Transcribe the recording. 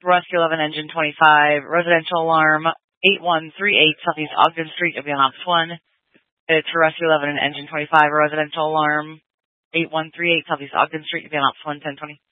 Rescue 11, Engine 25, residential alarm 8138 Southeast Ogden Street, you'll be on Ops 1. It's Rescue 11 and Engine 25, residential alarm 8138 Southeast Ogden Street, you'll be on Ops 1, 1020.